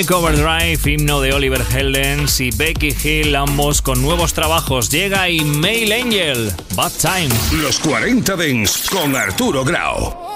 Take Overdrive, himno de Oliver Heldens, y Becky Hill, ambos con nuevos trabajos. Llega y Mail Angel, Bad Times. Los 40 Dance con Arturo Grau.